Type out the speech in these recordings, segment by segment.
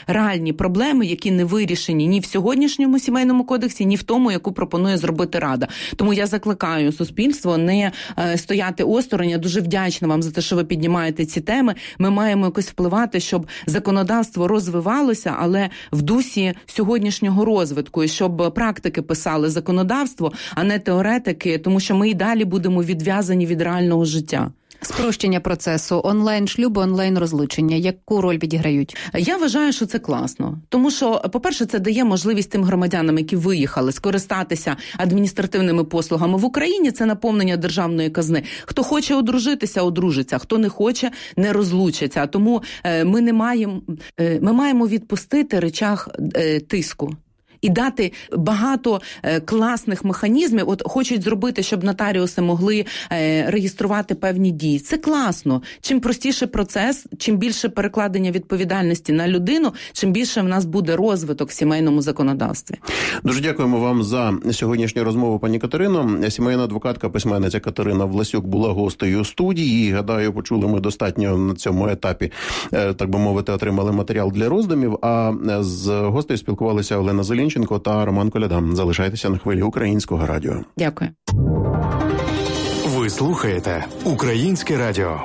реальні проблеми, які не вирішені ні в сьогоднішньому сімейному кодексі, ні в тому, яку пропонує зробити Рада. Тому я закликаю суспільство не стояти осторонь. Я дуже вдячна вам за те, що ви піднімаєте ці теми. Ми маємо якось впливати, щоб законодавство розвивалося, але в дусі сьогоднішнього розвитку, і щоб практики писали законодавство, а не теоретики, тому що ми і далі будемо відв'язані від реального життя. Спрощення процесу, онлайн-шлюби, онлайн-розлучення. Яку роль відіграють? Я вважаю, що це класно. Тому що, по-перше, це дає можливість тим громадянам, які виїхали, скористатися адміністративними послугами в Україні. Це наповнення державної казни. Хто хоче одружитися, одружиться. Хто не хоче, не розлучиться. Тому ми маємо відпустити речах тиску. І дати багато класних механізмів. От хочуть зробити, щоб нотаріуси могли реєструвати певні дії. Це класно. Чим простіше процес, чим більше перекладення відповідальності на людину, чим більше в нас буде розвиток в сімейному законодавстві. Дуже дякуємо вам за сьогоднішню розмову, пані Катерино. Сімейна адвокатка, письменниця Катерина Власюк була гостею студії. Гадаю, почули ми достатньо на цьому етапі, так би мовити, отримали матеріал для роздумів. А з гостею спілкувалися Олена Зелінченко та Роман Коляда. Залишайтеся на хвилі Українського радіо. Дякую. Ви слухаєте Українське радіо.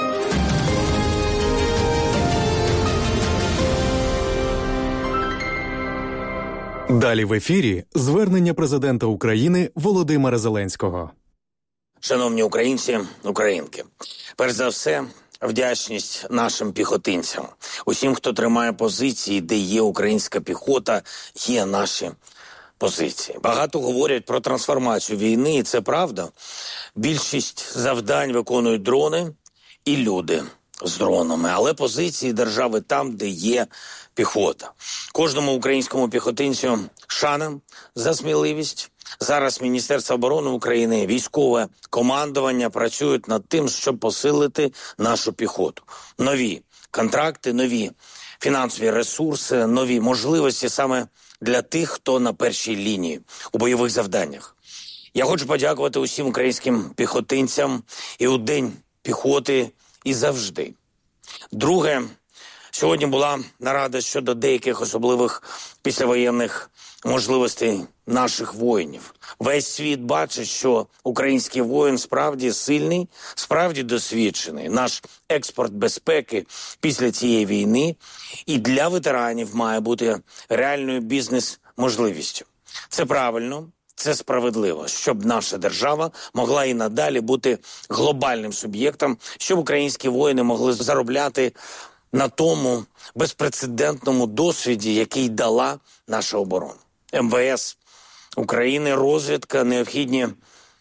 Далі в ефірі звернення президента України Володимира Зеленського. Шановні українці, українки, перш за все, вдячність нашим піхотинцям. Усім, хто тримає позиції, де є українська піхота, є наші позиції. Багато говорять про трансформацію війни, і це правда. Більшість завдань виконують дрони і люди з дронами, але позиції держави там, де є піхота. Кожному українському піхотинцю шана за сміливість. Зараз Міністерство оборони України, військове командування працюють над тим, щоб посилити нашу піхоту. Нові контракти, нові фінансові ресурси, нові можливості саме для тих, хто на першій лінії у бойових завданнях. Я хочу подякувати усім українським піхотинцям і у День піхоти, і завжди. Друге, сьогодні була нарада щодо деяких особливих післявоєнних можливостей наших воїнів. Весь світ бачить, що український воїн справді сильний, справді досвідчений. Наш експорт безпеки після цієї війни і для ветеранів має бути реальною бізнес-можливістю. Це правильно, це справедливо, щоб наша держава могла і надалі бути глобальним суб'єктом, щоб українські воїни могли заробляти на тому безпрецедентному досвіді, який дала наша оборона. МВС України, розвідка, необхідні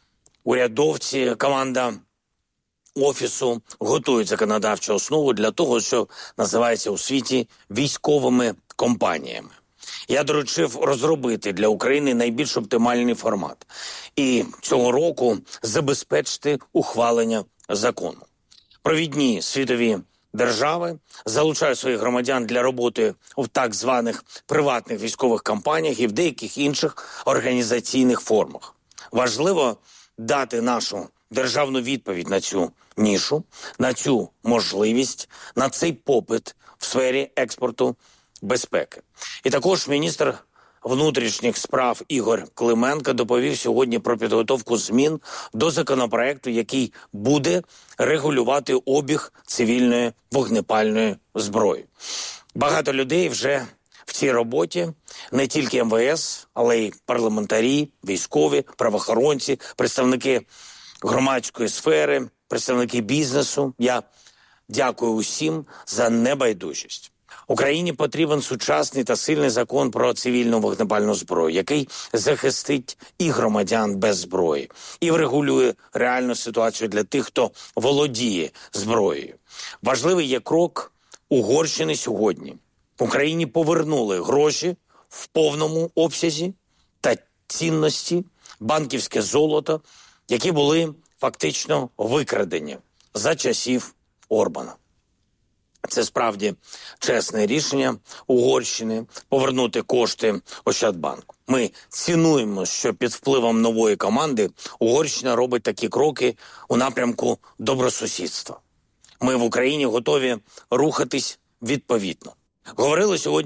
урядовці, команда Офісу готують законодавчу основу для того, що називається у світі військовими компаніями. Я доручив розробити для України найбільш оптимальний формат. І цього року забезпечити ухвалення закону. Провідні світові держави залучають своїх громадян для роботи в так званих приватних військових компаніях і в деяких інших організаційних формах. Важливо дати нашу державну відповідь на цю нішу, на цю можливість, на цей попит в сфері експорту безпеки. І також міністр внутрішніх справ Ігор Клименко доповів сьогодні про підготовку змін до законопроекту, який буде регулювати обіг цивільної вогнепальної зброї. Багато людей вже в цій роботі, не тільки МВС, але й парламентарі, військові, правоохоронці, представники громадської сфери, представники бізнесу. Я дякую усім за небайдужість. Україні потрібен сучасний та сильний закон про цивільну вогнепальну зброю, який захистить і громадян без зброї, і врегулює реальну ситуацію для тих, хто володіє зброєю. Важливий є крок Угорщини сьогодні. В Україні повернули гроші в повному обсязі та цінності, банківське золото, які були фактично викрадені за часів Орбана. Це справді чесне рішення Угорщини повернути кошти Ощадбанку. Ми цінуємо, що під впливом нової команди Угорщина робить такі кроки у напрямку добросусідства. Ми в Україні готові рухатись відповідно. Говорили сьогодні